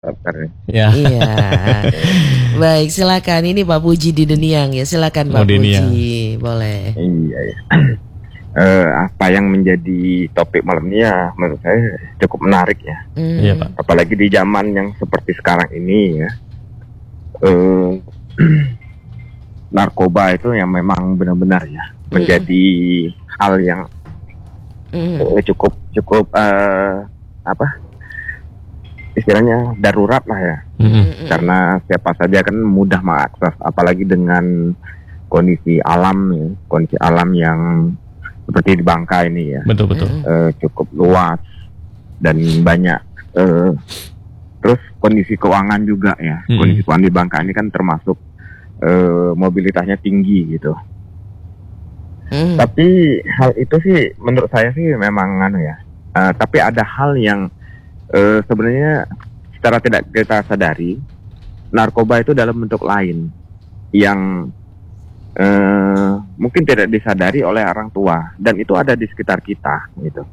dokter. Ya. Iya. Baik, silakan. Ini Pak Puji di Deniang ya. Silakan Pak Puji. Boleh. Iya. Apa yang menjadi topik malam ini ya menurut saya cukup menarik ya. Iya, Pak. Apalagi di zaman yang seperti sekarang ini ya. Narkoba itu yang memang benar-benar ya menjadi hal yang cukup istilahnya darurat lah ya. Karena siapa saja kan mudah mengakses, apalagi dengan kondisi alam yang seperti di Bangka ini ya. Betul. Cukup luas dan banyak. Terus kondisi keuangan juga ya. Kondisi keuangan di Bangka ini kan termasuk mobilitasnya tinggi gitu. Tapi hal itu sih menurut saya sih memang tapi ada hal yang sebenarnya secara tidak kita sadari, narkoba itu dalam bentuk lain yang mungkin tidak disadari oleh orang tua, dan itu ada di sekitar kita gitu.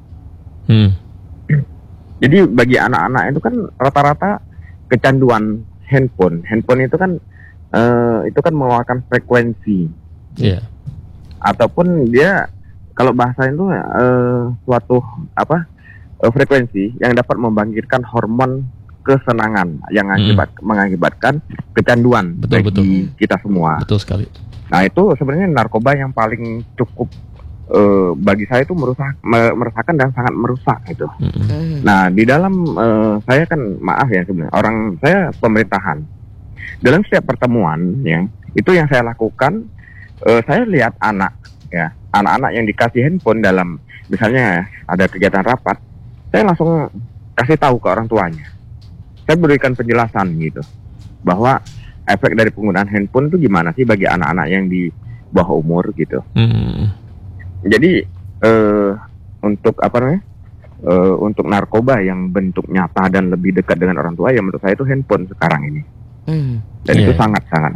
Jadi bagi anak-anak itu kan rata-rata kecanduan handphone itu kan mengeluarkan frekuensi, ataupun dia kalau bahasa itu suatu frekuensi yang dapat membangkitkan hormon kesenangan yang mengakibatkan kecanduan bagi kita semua. Betul sekali. Nah itu sebenarnya narkoba yang paling cukup bagi saya itu meresahkan dan sangat merusak itu. Nah di dalam saya kan maaf ya sebenarnya saya pemerintahan. Dalam setiap pertemuan ya itu yang saya lakukan, saya lihat anak-anak yang dikasih handphone dalam misalnya ada kegiatan rapat, saya langsung kasih tahu ke orang tuanya. Saya berikan penjelasan gitu bahwa efek dari penggunaan handphone itu gimana sih bagi anak-anak yang di bawah umur gitu. Jadi untuk untuk narkoba yang bentuk nyata dan lebih dekat dengan orang tua, ya menurut saya itu handphone sekarang ini. Dan itu sangat-sangat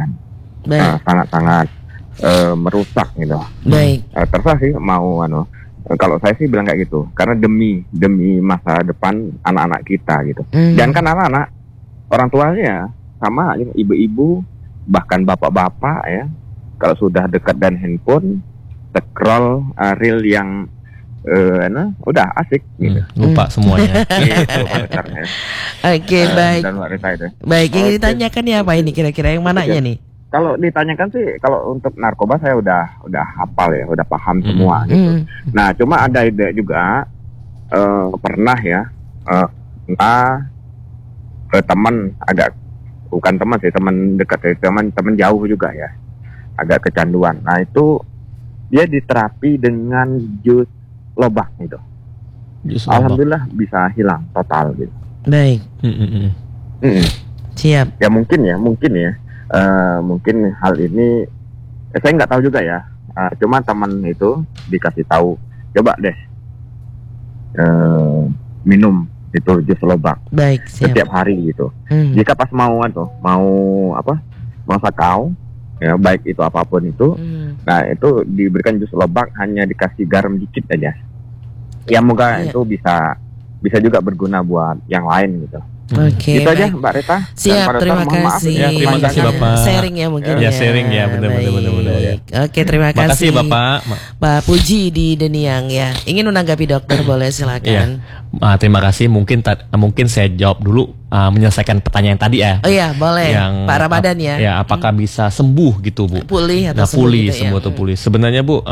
merusak gitu. Terserah sih mau kalau saya sih bilang kayak gitu, karena demi masa depan anak-anak kita gitu. Dan kan anak-anak, orang tuanya sama ibu-ibu bahkan bapak-bapak ya, kalau sudah dekat dan handphone, scroll reel yang udah asik gitu. Lupa semuanya. Oke, baik. Baik, yang ditanyakan ya apa ini kira-kira yang mananya nih? Kalau ditanyakan sih, kalau untuk narkoba saya udah hafal ya, udah paham semua gitu. Nah, cuma ada ide juga pernah ya teman bukan teman sih, teman dekat, teman jauh juga ya, agak kecanduan. Nah, itu dia diterapi dengan jus lobak gitu. Alhamdulillah bisa hilang total gitu. Baik. Siap. Ya mungkin hal ini saya nggak tahu juga ya. Cuma teman itu dikasih tahu, coba deh minum itu jus lobak. Baik, siap. Setiap hari gitu. Jika pas mau sakau ya, baik itu apapun itu, nah itu diberikan jus lobak, hanya dikasih garam dikit aja. Ya moga itu bisa juga berguna buat yang lain gitu. Oke, itu aja Mbak Rita. Siap, terima kasih. Ya, terima kasih Bapak. Sharing ya mungkin ya. Sharing ya, benar. Oke, terima kasih. Makasih Bapak. Pak Puji di Deniang ya. Ingin menanggapi dokter boleh silakan. Terima kasih. Mungkin saya jawab dulu, menyelesaikan pertanyaan tadi ya. Oh iya, boleh. Yang Pak Ramadan ya. Ya, apakah bisa sembuh gitu, Bu? Pulih atau sembuh atau pulih. Sebenarnya Bu,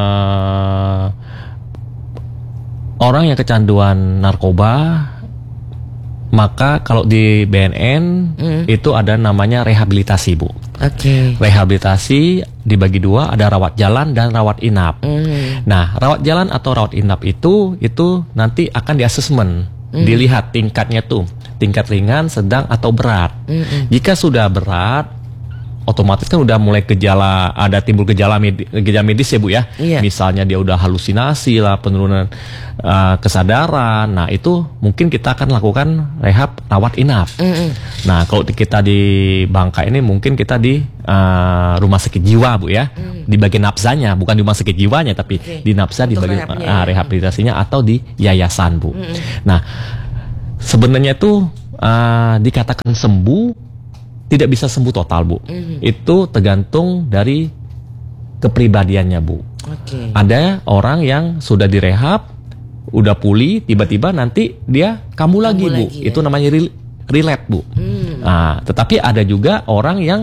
orang yang kecanduan narkoba, maka kalau di BNN itu ada namanya rehabilitasi, Bu. Rehabilitasi dibagi dua, ada rawat jalan dan rawat inap. Nah, rawat jalan atau rawat inap itu nanti akan di-assessment, dilihat tingkatnya tuh, tingkat ringan, sedang atau berat. Jika sudah berat, otomatis kan udah mulai timbul gejala medis ya Bu ya. Misalnya dia udah halusinasi lah, penurunan kesadaran. Nah itu mungkin kita akan lakukan rehab rawat inap. Nah kalau kita di Bangka ini mungkin kita di rumah sakit jiwa Bu ya, di bagian nafsanya, bukan di rumah sakit jiwanya, tapi di nafsa, di bagian rehabilitasinya, atau di yayasan Bu. Nah sebenarnya itu dikatakan sembuh, tidak bisa sembuh total, Bu. Itu tergantung dari kepribadiannya, Bu. Ada orang yang sudah direhab, udah pulih, tiba-tiba nanti dia kambuh lagi, Bu. Itu namanya relapse, Bu. Tetapi ada juga orang yang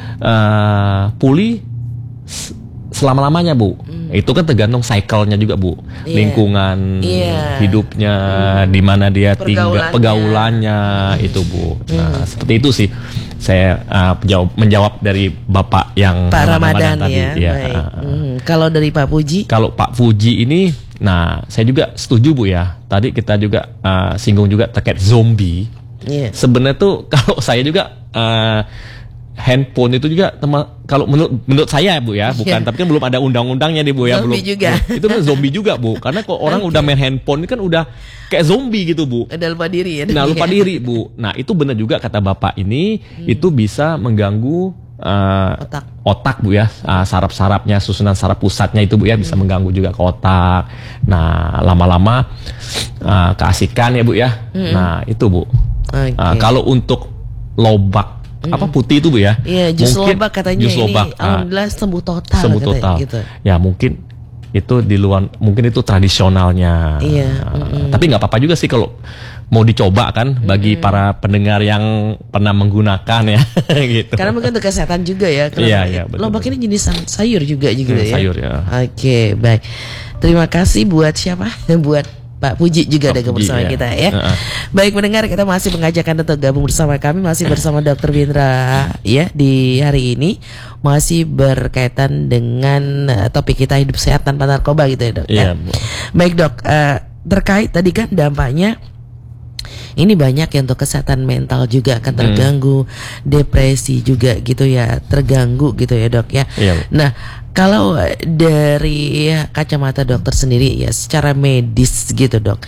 pulih selama-lamanya, Bu. Itu kan tergantung cycle-nya juga, Bu. Lingkungan hidupnya, di mana dia tinggal, pergaulannya itu, Bu. Nah, seperti itu sih saya menjawab dari Bapak yang Pak Ramadan tadi. Ya. Kalau dari Pak Puji? Kalau Pak Puji ini, nah saya juga setuju, Bu ya. Tadi kita juga singgung juga terkait zombie. Sebenarnya tuh kalau saya juga handphone itu juga kalau menurut saya, Bu ya, bukan, tapi kan belum ada undang-undangnya nih, Bu ya, zombie belum juga. Itu kan zombie juga, Bu, karena kok orang udah main handphone kan udah kayak zombie gitu, Bu. Udah lupa diri ya. Nah, lupa diri, Bu. Nah, itu benar juga kata Bapak ini, itu bisa mengganggu otak, Bu ya, saraf-sarafnya, susunan saraf pusatnya itu, Bu ya, bisa mengganggu juga ke otak. Nah, lama-lama keasikan ya, Bu ya. Nah, itu, Bu. Kalau untuk lobak putih itu, Bu ya. Iya, jus lobak katanya jus lobak, ini alhamdulillah sembuh total. Sembuh total. Gitu. Ya mungkin itu di luar, mungkin itu tradisionalnya. Tapi nggak apa-apa juga sih kalau mau dicoba kan, bagi para pendengar yang pernah menggunakan ya. Gitu. Karena mungkin untuk kesehatan juga ya. Iya, betul. Lobak ini jenis sayur juga ya. Sayur ya. Oke, baik. Terima kasih buat siapa? Buat Pak Puji juga ada bersama kita ya. Baik pendengar, kita masih mengajakkan untuk gabung bersama kami, masih bersama Dr. Windra ya di hari ini, masih berkaitan dengan topik kita hidup sehat tanpa narkoba gitu ya, Dok. Baik, Dok, terkait tadi kan dampaknya ini banyak ya, untuk kesehatan mental juga akan terganggu, depresi juga gitu ya, terganggu gitu ya, Dok ya. Nah, kalau dari kacamata dokter sendiri ya, secara medis gitu, Dok.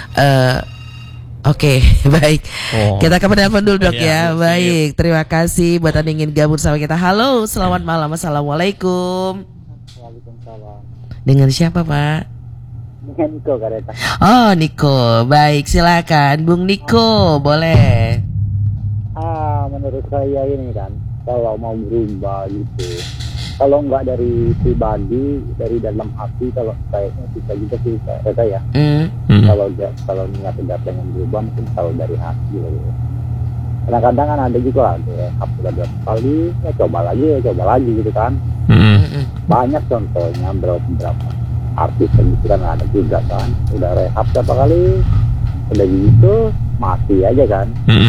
Oke, baik. Kita ke penelpon dulu, Dok ya. Baik, terima kasih buat Anda ingin gabung sama kita. Halo, selamat malam. Assalamualaikum. Waalaikumsalam. Dengan siapa, Pak? Dengan Niko, Kareta. Oh, Niko. Baik, silakan Bung Niko, boleh. Menurut saya ini kan, kalau mau berubah gitu, kalau nggak dari pribadi, dari dalam hati, kalau kayaknya bisa juga sih, Kareta ya. Kalau niat udah pengen berubah, mungkin kalau dari hati gitu. Kadang-kadang kan ada juga lah, udah 2 kali, ya coba lagi gitu kan. Banyak contohnya, berapa artis gitu kan ada juga kan, udah rehab berapa kali, udah gitu mati aja kan.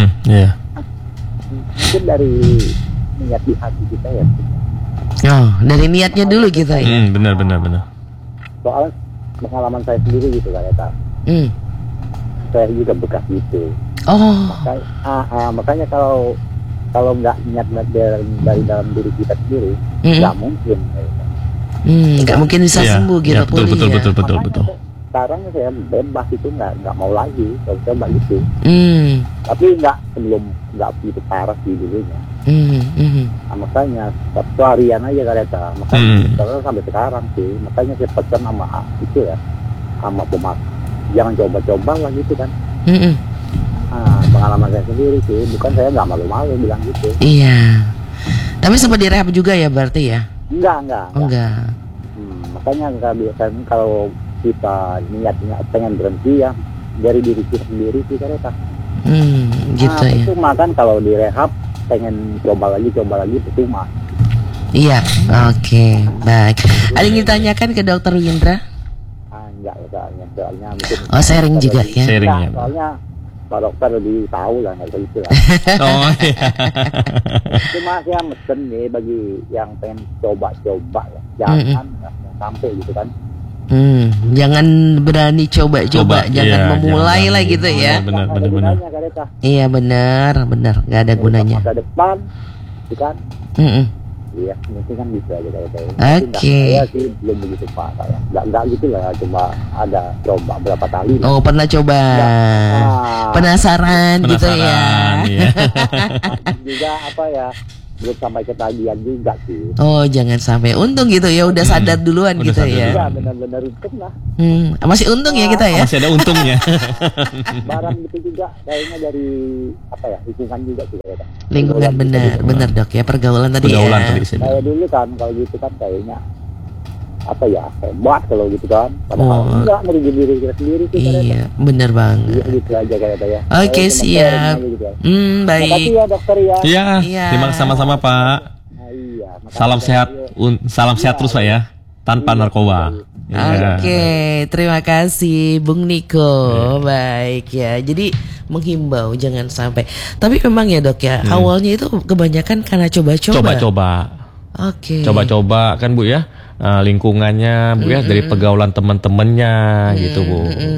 Mungkin dari niat di hati kita ya. Dari niatnya dulu gitu ya. Benar. Soal pengalaman saya sendiri gitu kan ya. Saya juga bekas gitu. Makanya kalau nggak niat dari dalam diri kita sendiri, nggak mungkin. Nggak mungkin bisa sembuh gitu, pulih ya. Betul. Sekarang saya bebas itu nggak mau lagi, coba gitu. Tapi nggak begitu parah sih dulunya. Makanya satu harian aja Kareta. Makanya sampai sekarang sih, makanya saya pesan sama itu ya, sama pemak, jangan coba-coba lah gitu kan. Pengalaman saya sendiri sih, bukan saya nggak malu-malu bilang gitu. Iya. Tapi sempat direhab juga ya berarti ya? Enggak. Makanya nggak biasa kalau kita niatnya pengen berhenti ya dari diri kita sendiri sih Kareta. Gitu ya. Itu makan kalau direhab pengen coba lagi percuma. Iya, oke, baik. Ada yang ditanyakan ke Dokter Windra? Enggak, soalnya mungkin. Sharing juga ya. Sharing ya. Soalnya Pak Dokter lebih tahu lah, nggak gitu lah. Cuma saya mesen nih bagi yang pengen coba-coba ya, jangan sampai gitu kan. Jangan berani coba-coba, jangan memulai lah gitu ya. Benar. Iya benar, nggak ada gunanya. Masa depan, kan? Iya, mungkin kan bisa aja kayak. Oke. Saya sih belum begitu Pak, saya. Nggak gitu lah, cuma ada coba berapa kali. Oh, pernah coba. Penasaran gitu ya. Iya. Juga apa ya? belum sampai ketagihan juga sih. Oh, jangan sampai. Untung gitu ya, udah sadar duluan udah gitu sadar ya. Iya, benar-benar untung lah. Masih untung ya kita ya. Masih ada untungnya. Barang itu juga kayaknya dari lingkungan juga sih kayaknya. Lingkungan benar Dok ya, pergaulan tadi Pergaulan ya. tadi Kayak dulu kan kalau gitu kan kayaknya hebat kalau gitu kan. Padahal enggak merugi diri kita sendiri sih. Iya, benar banget. Iya gitu aja kayaknya. Oke, siap. Gitu ya. Baik. Makasih ya dokter ya. Iya, terima kasih sama-sama Pak. Iya. Salam sehat, salam sehat terus Pak ya, tanpa narkoba. Oke, terima kasih Bung Niko. Baik ya. Jadi menghimbau jangan sampai. Tapi memang ya Dok ya, awalnya itu kebanyakan karena coba-coba. Coba-coba. Oke. Coba-coba kan Bu ya, lingkungannya Bu ya, dari pergaulan teman-temannya gitu Bu.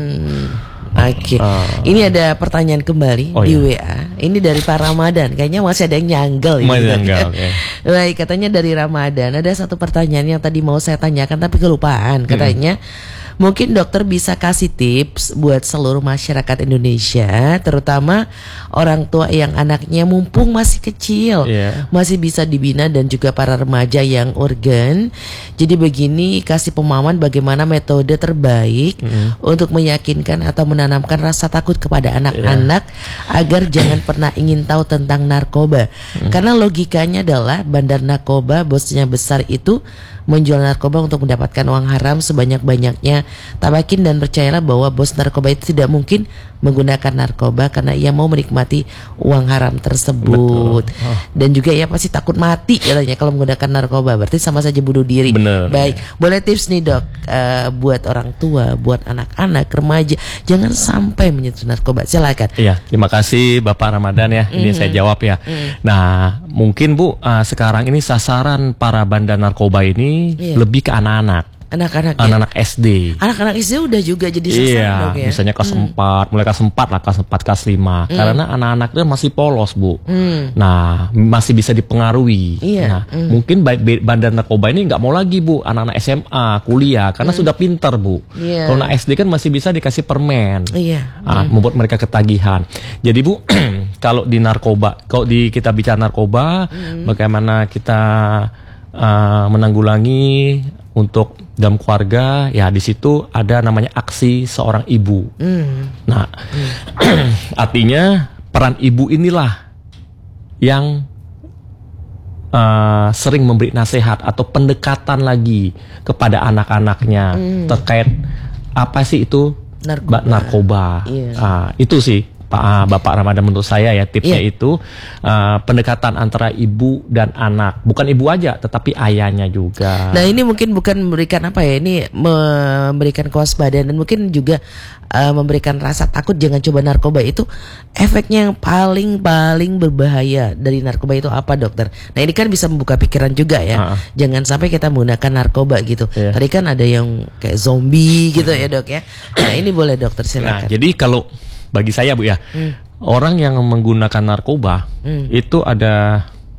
Oke. Ini ada pertanyaan kembali di WA. Ini dari Pak Ramadan. Kayaknya masih ada yang nyanggal ini. Baik, katanya dari Ramadan. Ada satu pertanyaan yang tadi mau saya tanyakan tapi kelupaan. Katanya mungkin dokter bisa kasih tips buat seluruh masyarakat Indonesia, terutama orang tua yang anaknya mumpung masih kecil, masih bisa dibina, dan juga para remaja yang urgen. Jadi begini, kasih pemahaman bagaimana metode terbaik untuk meyakinkan atau menanamkan rasa takut kepada anak-anak agar jangan pernah ingin tahu tentang narkoba. Karena logikanya adalah bandar narkoba bosnya besar itu menjual narkoba untuk mendapatkan uang haram sebanyak-banyaknya. Tabakin dan percayalah bahwa bos narkoba itu tidak mungkin menggunakan narkoba karena ia mau menikmati uang haram tersebut. Dan juga ia pasti takut mati katanya kalau menggunakan narkoba, berarti sama saja bunuh diri. Baik, boleh tips nih Dok, buat orang tua, buat anak-anak, remaja, jangan sampai menyentuh narkoba. Silakan. Iya, terima kasih Bapak Ramadan ya. Ini saya jawab ya. Nah, mungkin Bu, sekarang ini sasaran para bandar narkoba ini lebih ke anak-anak. Anak-anak SD. Anak-anak SD udah juga jadi sasaran Dok ya. Misalnya kelas 4, mulai kelas 4 lah, kelas 4, kelas 5. Karena anak-anak itu masih polos Bu. Nah, masih bisa dipengaruhi. Nah, mungkin bandar narkoba ini nggak mau lagi Bu, anak-anak SMA, kuliah, karena sudah pintar Bu. Kalau anak SD kan masih bisa dikasih permen. Membuat mereka ketagihan. Jadi Bu, kalau di narkoba, kita bicara narkoba, bagaimana kita menanggulangi untuk dalam keluarga, ya di situ ada namanya aksi seorang ibu. Nah, artinya peran ibu inilah yang sering memberi nasihat atau pendekatan lagi kepada anak-anaknya terkait apa sih itu narkoba. Itu sih Bapak Ramadan, menurut saya ya tipsnya itu pendekatan antara ibu dan anak, bukan ibu aja tetapi ayahnya juga. Nah, ini mungkin bukan memberikan ini memberikan kewaspadaan dan mungkin juga memberikan rasa takut jangan coba narkoba. Itu efeknya yang paling berbahaya dari narkoba itu apa dokter? Nah, ini kan bisa membuka pikiran juga ya. Jangan sampai kita menggunakan narkoba gitu. Tadi kan ada yang kayak zombie gitu ya Dok ya. Nah, ini boleh dokter silakan. Nah, jadi kalau bagi saya Bu ya, orang yang menggunakan narkoba itu ada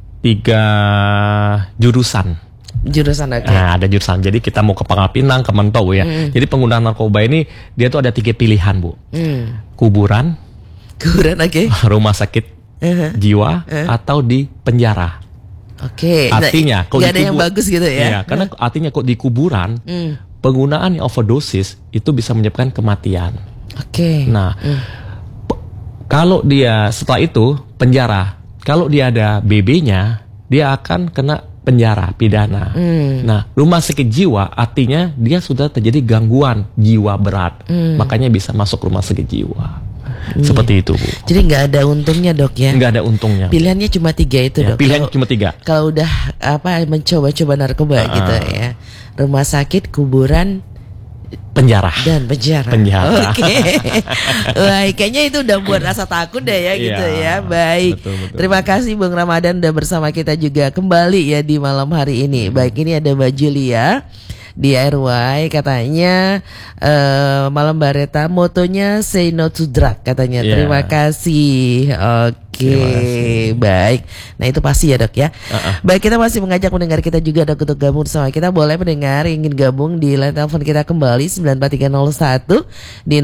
3 jurusan. Nah, ada jurusan. Jadi kita mau ke Pangkal Pinang, ke Mentau ya. Jadi penggunaan narkoba ini dia tuh ada 3 pilihan Bu. Kuburan, rumah sakit jiwa, atau di penjara. Artinya kok nggak ada yang bagus gitu ya. Karena artinya kok di kuburan penggunaan overdosis itu bisa menyebabkan kematian. Nah, kalau dia setelah itu penjara, kalau dia ada BB-nya, dia akan kena penjara pidana. Nah, rumah sakit jiwa artinya dia sudah terjadi gangguan jiwa berat, makanya bisa masuk rumah sakit jiwa. Seperti itu Bu. Jadi nggak ada untungnya Dok ya? Nggak ada untungnya. Pilihannya cuma 3 itu Dok. Pilihan cuma 3. Kalau udah mencoba-coba narkoba gitu ya, rumah sakit, kuburan, penjara. Baik, kayaknya itu udah buat rasa takut deh ya gitu ya. Baik, betul. Terima kasih Bung Ramadan udah bersama kita juga kembali ya di malam hari ini. Baik, ini ada Mbak Julia di RY, katanya Malam Bareta, motonya say no to drug katanya. Terima kasih. Oke, baik. Nah itu pasti ya dok ya. Baik, kita masih mengajak pendengar kita juga dok untuk gabung sama kita. Boleh pendengar yang ingin gabung di line telepon kita kembali 94301 di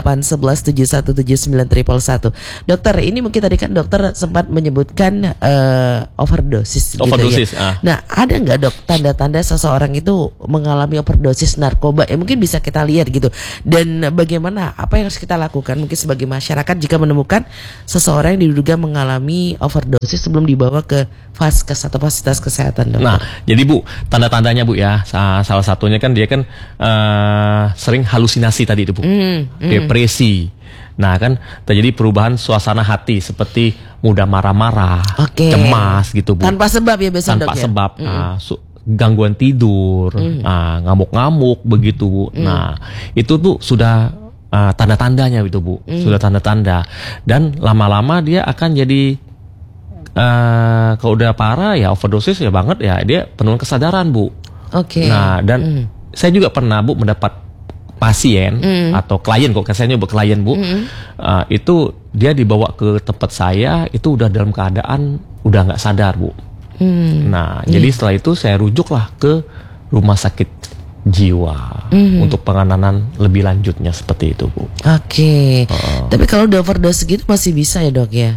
0811717911. Dokter, ini mungkin tadi kan dokter sempat menyebutkan overdosis gitu ya. Nah ada nggak dok tanda-tanda seseorang itu mengalami overdosis narkoba? Ya mungkin bisa kita lihat gitu. Dan bagaimana, apa yang harus kita lakukan mungkin sebagai masyarakat jika menemukan seseorang yang diduga mengalami overdosis sebelum dibawa ke vaskes atau fasilitas kesehatan, dokter? Nah, jadi Bu, tanda-tandanya Bu ya, salah satunya kan dia kan sering halusinasi tadi itu Bu, depresi. Nah kan terjadi perubahan suasana hati seperti mudah marah-marah, cemas gitu Bu. Tanpa sebab ya biasanya tanpa sebab, gangguan tidur, ngamuk-ngamuk begitu Bu. Nah itu tuh sudah tanda-tandanya itu Bu, sudah tanda-tanda. Dan lama-lama dia akan jadi kalau udah parah ya overdosis ya banget ya, dia penurunan kesadaran Bu. Nah dan saya juga pernah Bu mendapat pasien atau klien, kok saya nyebut klien Bu, itu dia dibawa ke tempat saya itu udah dalam keadaan udah nggak sadar Bu. Nah jadi setelah itu saya rujuklah ke rumah sakit jiwa untuk penanganan lebih lanjutnya seperti itu Bu. Tapi kalau udah overdose gitu masih bisa ya dok ya?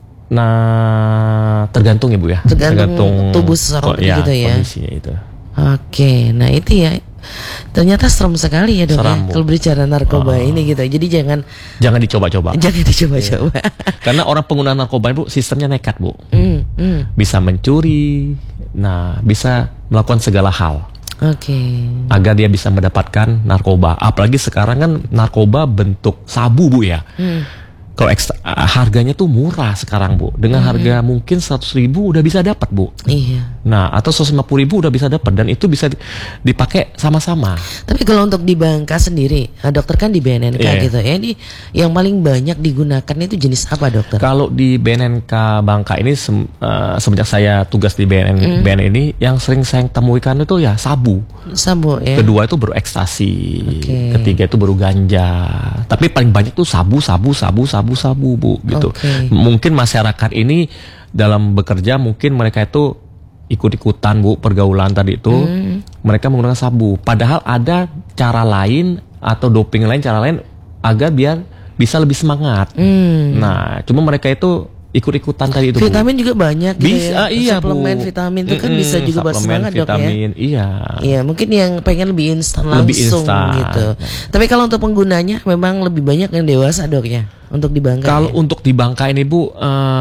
Nah tergantung ya Bu ya. Tergantung tubuh seseorang gitu ya. Kondisinya itu. Nah itu ya. Ternyata serem sekali ya dok ya, kalau berbicara narkoba ini gitu. Jadi jangan dicoba-coba. Jangan dicoba-coba. Karena orang pengguna narkoba Bu sistemnya nekat Bu. Bisa mencuri, nah bisa melakukan segala hal. Agar dia bisa mendapatkan narkoba. Apalagi sekarang kan narkoba bentuk sabu Bu ya. Kalau harganya tuh murah sekarang Bu. Dengan harga mungkin 100.000 udah bisa dapat Bu. Nah atau 150.000 udah bisa dapat. Dan itu bisa dipakai sama-sama. Tapi kalau untuk di Bangka sendiri, dokter kan di BNNK gitu ya, ini yang paling banyak digunakan itu jenis apa dokter? Kalau di BNNK Bangka ini semenjak saya tugas di BNN ini, yang sering saya temukan itu ya sabu ya. Kedua itu baru ekstasi, ketiga itu baru ganja. Tapi paling banyak tuh sabu Bu gitu. Mungkin masyarakat ini dalam bekerja mungkin mereka itu ikut-ikutan Bu pergaulan tadi itu, mereka menggunakan sabu. Padahal ada cara lain atau doping lain, cara lain agar biar bisa lebih semangat. Nah, cuma mereka itu ikut-ikutan tadi itu. Vitamin Bu juga banyak gitu bisa, ya. Iya, suplemen Bu. Vitamin itu kan bisa juga buat semangat vitamin, dok ya. Iya, mungkin yang pengen lebih instan langsung gitu. Tapi kalau untuk penggunanya memang lebih banyak yang dewasa dok ya untuk di Bangka. Kalau untuk di Bangka ini Bu,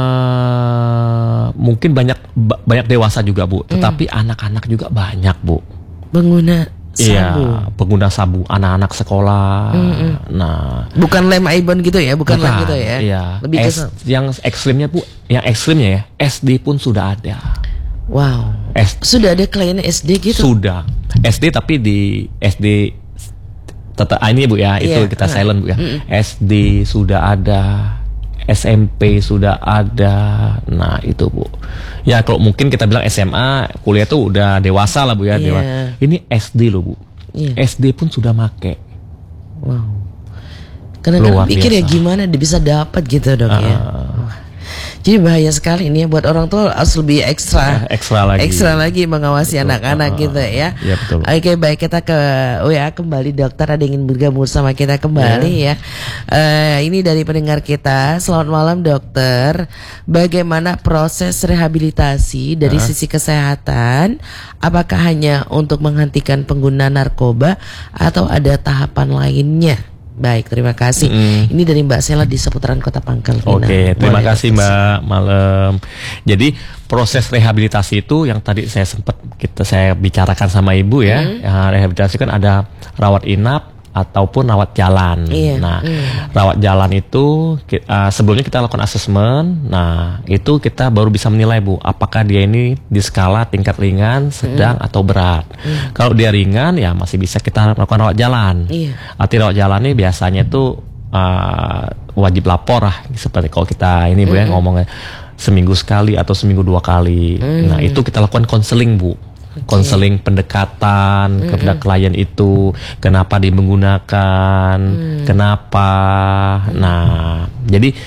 mungkin banyak dewasa juga Bu, tetapi anak-anak juga banyak Bu. Pengguna sabu. Iya, pengguna sabu, anak-anak sekolah. Nah, bukan lem Ibon gitu ya, bukan lem gitu ya. Iya. Lebih ke yang ekstrimnya Bu, yang ekstrimnya ya, SD pun sudah ada. Wow. Sudah ada klien SD gitu. Sudah. SD tapi di SD ini Bu ya, itu kita silent Bu ya. SD sudah ada, SMP sudah ada. Nah itu Bu. Ya kalau mungkin kita bilang SMA, kuliah tuh udah dewasa lah Bu ya. Ini SD loh Bu. SD pun sudah make. Wow. Kadang-kadang pikir ya gimana dia bisa dapat gitu dok ya. Jadi bahaya sekali ini ya, buat orang tua harus lebih ekstra lagi mengawasi anak-anak gitu ya. Iya betul. Oke, baik, kita ke WA kembali dokter, ada yang ingin bergabung sama kita kembali ya. Ini dari pendengar kita. Selamat malam dokter. Bagaimana proses rehabilitasi dari sisi kesehatan? Apakah hanya untuk menghentikan pengguna narkoba atau ada tahapan lainnya? Baik, terima kasih. Ini dari Mbak Sela di seputaran Kota Pangkal Pinang. Oke, terima kasih Mbak Malam. Jadi proses rehabilitasi itu yang tadi saya bicarakan sama Ibu ya. Rehabilitasi kan ada rawat inap ataupun rawat jalan. Nah, rawat jalan itu sebelumnya kita lakukan asesmen. Nah, itu kita baru bisa menilai Bu, apakah dia ini di skala tingkat ringan, sedang atau berat. Kalau dia ringan ya masih bisa kita lakukan rawat jalan. Arti rawat jalan ini biasanya tuh wajib lapor lah, seperti kalau kita ini Bu ya ngomongnya seminggu sekali atau seminggu 2 kali. Nah, itu kita lakukan konseling Bu. Konseling pendekatan kepada klien itu, kenapa dia menggunakan, kenapa. Nah, jadi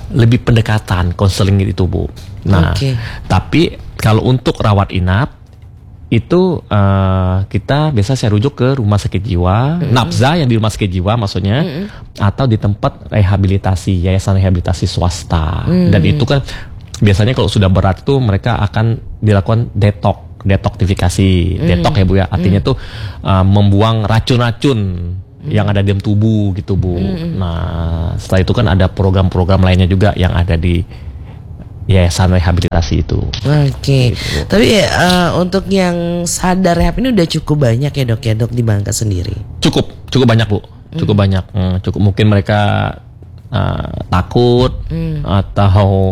lebih pendekatan konseling itu Bu. Nah, tapi kalau untuk rawat inap itu kita biasa saya rujuk ke rumah sakit jiwa, nafza yang di rumah sakit jiwa maksudnya, atau di tempat rehabilitasi, yayasan rehabilitasi swasta. Dan itu kan biasanya kalau sudah berat tuh mereka akan dilakukan detoksifikasi, detok ya Bu ya, artinya tuh membuang racun-racun yang ada di dalam tubuh gitu Bu. Nah setelah itu kan ada program-program lainnya juga yang ada di yayasan rehabilitasi itu. Gitu. Tapi untuk yang sadar rehab ini udah cukup banyak ya dok di Bangka sendiri? Cukup banyak Bu, cukup banyak. Cukup mungkin mereka takut atau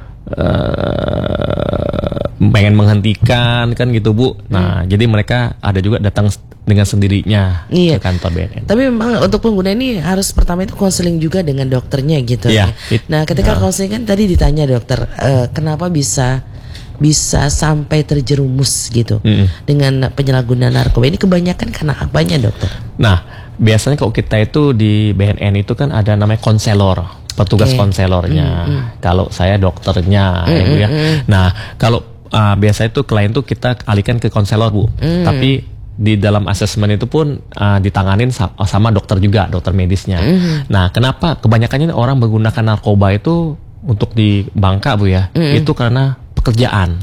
pengen menghentikan kan gitu Bu. Nah jadi mereka ada juga datang dengan sendirinya ke kantor BNN. Tapi memang untuk pengguna ini harus pertama itu konseling juga dengan dokternya gitu ya. Nah ketika konseling kan tadi ditanya dokter, kenapa bisa sampai terjerumus gitu dengan penyalahgunaan narkoba ini, kebanyakan karena apanya dokter? Nah biasanya kalau kita itu di BNN itu kan ada namanya konselor, petugas konselornya. Kalau saya dokternya ya. Nah kalau biasa itu klien tuh kita alihkan ke konselor Bu. Tapi di dalam asesmen itu pun ditanganin sama dokter juga, dokter medisnya. Nah kenapa kebanyakannya orang menggunakan narkoba itu untuk di Bangka Bu ya, itu karena pekerjaan.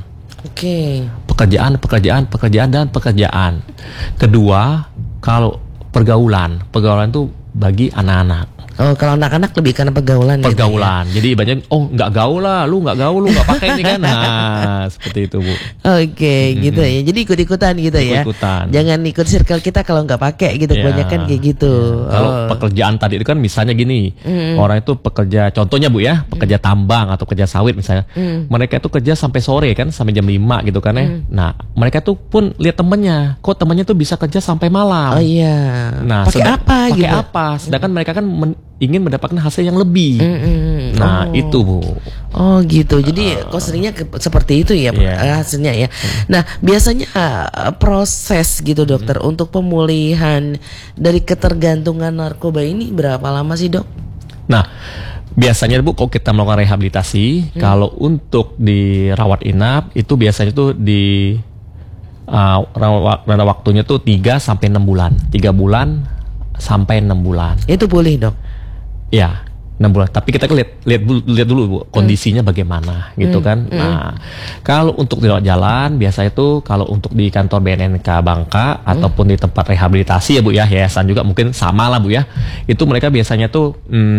Pekerjaan. Kedua, kalau pergaulan itu bagi anak-anak. Oh, kalau anak-anak lebih karena pergaulan. Gitu ya? Jadi banyak, nggak gaul lah, lu nggak gaul, lu nggak pakai ini kan. Nah, seperti itu Bu. Gitu ya. Jadi ikut-ikutan gitu ya. Jangan ikut circle kita kalau nggak pakai gitu. Kebanyakan kayak gitu. Kalau pekerjaan tadi itu kan misalnya gini, orang itu pekerja, contohnya Bu ya, pekerja tambang atau kerja sawit misalnya. Mereka itu kerja sampai sore kan, sampai jam 5 gitu kan ya. Nah, mereka tuh pun lihat temennya, kok temennya tuh bisa kerja sampai malam. Oh iya. Nah, pakai apa? Sedangkan mereka kan ingin mendapatkan hasil yang lebih. Nah itu Bu. Oh gitu. Jadi konselingnya seperti itu ya hasilnya ya. Nah biasanya proses gitu dokter untuk pemulihan dari ketergantungan narkoba ini berapa lama sih dok? Nah biasanya Bu kalau kita melakukan rehabilitasi, kalau untuk di rawat inap itu biasanya tuh di waktunya tuh 3 sampai 6 bulan. 3 bulan sampai 6 bulan. Itu pulih dok? Ya 6 bulan. Tapi kita lihat dulu Bu kondisinya bagaimana gitu kan. Nah kalau untuk di rawat jalan biasa itu kalau untuk di kantor BNNK Bangka ataupun di tempat rehabilitasi ya Bu ya, yayasan juga mungkin sama lah Bu ya. Itu mereka biasanya tuh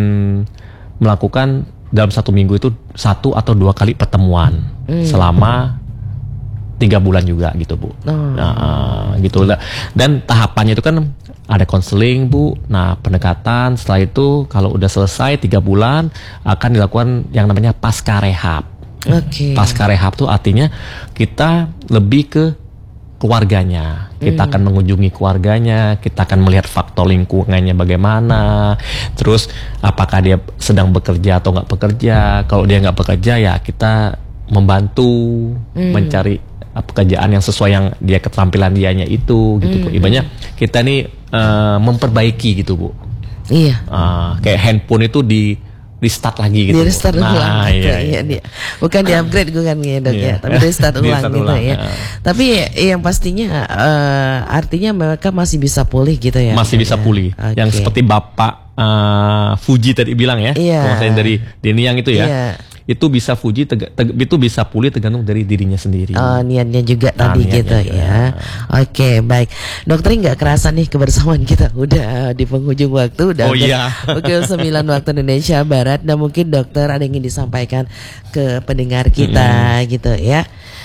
melakukan dalam 1 minggu itu 1 atau 2 kali pertemuan selama 3 bulan juga gitu Bu. Nah gitu. Dan tahapannya itu kan ada konseling Bu. Nah pendekatan setelah itu kalau udah selesai 3 bulan akan dilakukan yang namanya pasca rehab. Pasca rehab tuh artinya kita lebih ke keluarganya. Kita akan mengunjungi keluarganya, kita akan melihat faktor lingkungannya bagaimana, terus apakah dia sedang bekerja atau nggak bekerja. Kalau dia nggak bekerja ya kita membantu mencari pekerjaan yang sesuai yang dia keterampilan dianya itu gitu Bu. Ibaratnya kita nih memperbaiki gitu Bu. Iya. Kayak handphone itu di start lagi gitu. Di restart ulang gitu ya. Bukan di upgrade bukan ya dok ya, tapi di restart ulang gitu ya. Tapi yang pastinya artinya mereka masih bisa pulih gitu ya. Masih bisa pulih. Yang seperti Bapak Fuji tadi bilang ya. Maksudnya dari Denny yang itu ya. Itu bisa itu bisa pulih tergantung dari dirinya sendiri. Oh niatnya juga tadi gitu ya. Oke baik dokter, nggak kerasa nih kebersamaan kita udah di penghujung waktu, udah pukul 9 waktu Indonesia Barat. Dan mungkin dokter ada yang ingin disampaikan ke pendengar kita gitu ya.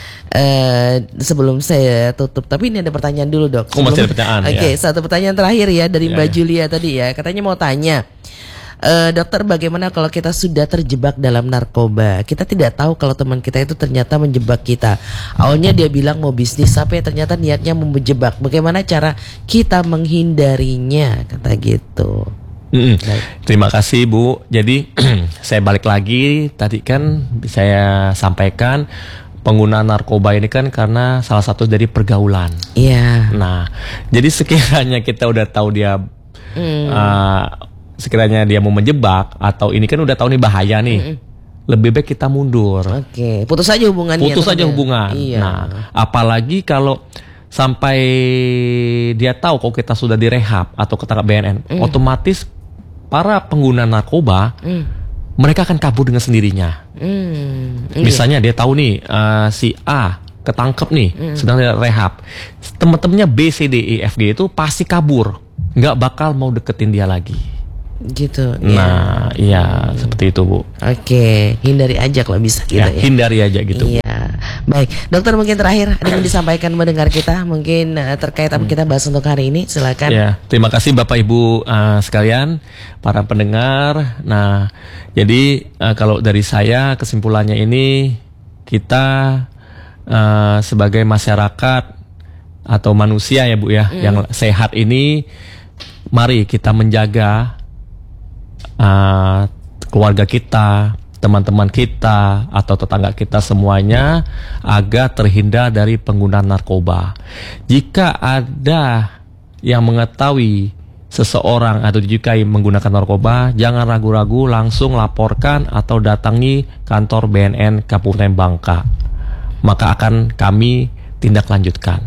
Sebelum saya tutup, tapi ini ada pertanyaan dulu dok. Masih ada pertanyaan. Satu pertanyaan terakhir ya dari Mbak Julia tadi ya, katanya mau tanya. Dokter, bagaimana kalau kita sudah terjebak dalam narkoba? Kita tidak tahu kalau teman kita itu ternyata menjebak kita. Awalnya dia bilang mau bisnis, tapi ternyata niatnya mau menjebak. Bagaimana cara kita menghindarinya? Kata gitu. Terima kasih Bu. Jadi saya balik lagi, tadi kan saya sampaikan penggunaan narkoba ini kan karena salah satu dari pergaulan. Iya. Nah, jadi sekiranya kita udah tahu dia sekiranya dia mau menjebak atau ini kan udah tahu nih bahaya nih. lebih baik kita mundur. Putus saja hubungannya. Putus saja hubungan. Iya. Nah, apalagi kalau sampai dia tahu kalau kita sudah direhab atau ketangkap BNN, otomatis para pengguna narkoba mereka akan kabur dengan sendirinya. Misalnya dia tahu nih si A ketangkep nih, sedang rehab. Teman-temannya B, C, D, E, F, G itu pasti kabur, nggak bakal mau deketin dia lagi. Gitu. Nah, iya seperti itu, Bu. Hindari aja kalau bisa gitu ya. Hindari aja gitu. Iya. Baik, dokter mungkin terakhir ada yang disampaikan mendengar kita mungkin terkait apa kita bahas untuk hari ini, silakan. Ya, terima kasih Bapak Ibu sekalian, para pendengar. Nah, jadi kalau dari saya kesimpulannya ini kita sebagai masyarakat atau manusia ya Bu ya, yang sehat ini, mari kita menjaga keluarga kita, teman-teman kita atau tetangga kita semuanya agar terhindar dari penggunaan narkoba. Jika ada yang mengetahui seseorang atau dijukai menggunakan narkoba, jangan ragu-ragu, langsung laporkan atau datangi kantor BNN Kabupaten Bangka. Maka akan kami tindak lanjutkan.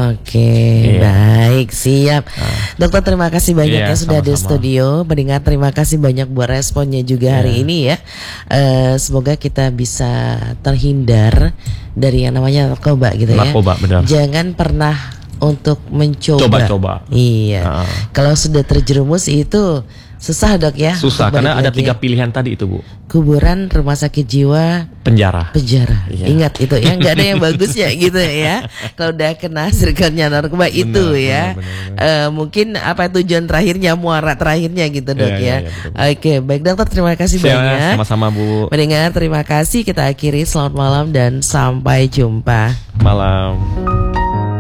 Baik, siap. Dokter terima kasih banyak ya sudah di studio. Mendengar terima kasih banyak buat responnya juga hari ini ya. Semoga kita bisa terhindar dari yang namanya narkoba gitu ya. Narkoba, benar. Jangan pernah untuk mencoba. Coba-coba. Iya. Kalau sudah terjerumus itu susah dok ya. Susah karena ada 3 pilihan tadi itu Bu. Kuburan, rumah sakit jiwa, penjara. Iya. Ingat itu ya, nggak ada yang bagus ya gitu ya. Kalau udah kena sirkulnya narkoba itu ya. Mungkin apa tujuan terakhirnya, muara terakhirnya gitu dok ya. Oke, baik dokter terima kasih banyak. Sama-sama Bu. Mendengar terima kasih, kita akhiri selamat malam dan sampai jumpa. Malam.